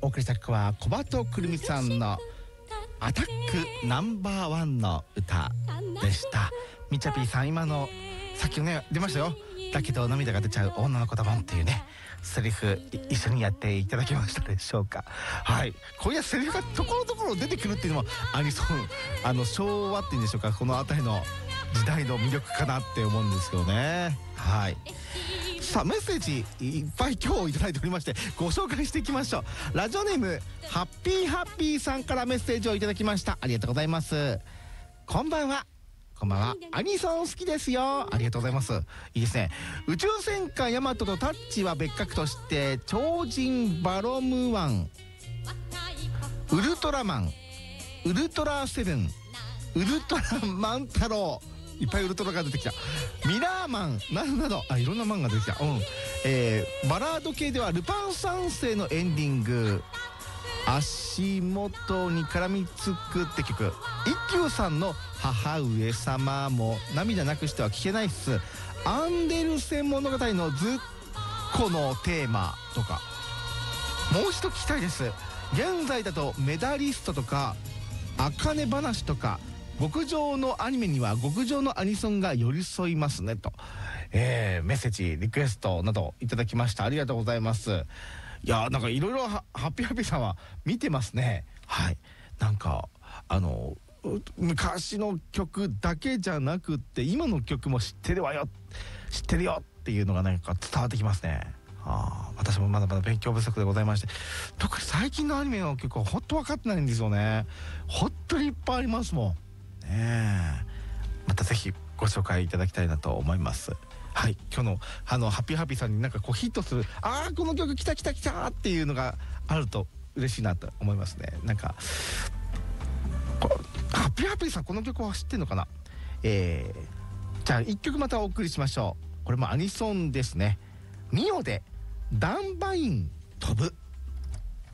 お送りした曲は小鳩くるみさんのアタックナンバーワンの歌でした。みちゃぴーさん、今のさっきね出ましたよ。だけど涙が出ちゃう女の子だもんっていうねセリフ一緒にやっていただきましたでしょうか。はい、こういうセリフがところどころ出てくるっていうのもアニソン昭和っていうんでしょうか、この辺りの時代の魅力かなって思うんですけどね。はい、さあメッセージいっぱい今日いただいておりましてご紹介していきましょう。ラジオネームハッピーさんからメッセージをいただきました。ありがとうございます。こんばんは。こんばんは。アニソン好きですよ。ありがとうございます。いいですね。宇宙戦艦ヤマトとタッチは別格として超人バロムワン、ウルトラマン、ウルトラセブン、ウルトラマン太郎、いっぱいウルトラが出てきた、ミラーマンなどなどいろんなマンが出てきた。バラード系ではルパン三世のエンディング、足元に絡みつくって曲、一休さんの母上様も涙なくしては聞けないっす、アンデルセン物語のずっこのテーマとかもう一度聞きたいです。現在だとメダリストとか茜話とか極上のアニメには極上のアニソンが寄り添いますねと、メッセージリクエストなどいただきました。ありがとうございます。いやなんかいろいろハッピーさんは見てますね。はい、なんか昔の曲だけじゃなくって今の曲も知ってるわよ、知ってるよっていうのがなんか伝わってきますね。私もまだまだ勉強不足でございまして、特に最近のアニメの曲はほんと分かってないんですよね。本当にいっぱいありますもんね。またぜひご紹介いただきたいなと思います。はい、今日のハッピーさんになんかこうヒットするこの曲来たっていうのがあると嬉しいなと思いますね。なんかハッピーさんこの曲は知ってんのかな。じゃあ1曲またお送りしましょう。これもアニソンですね。ミオでダンバイン飛ぶ。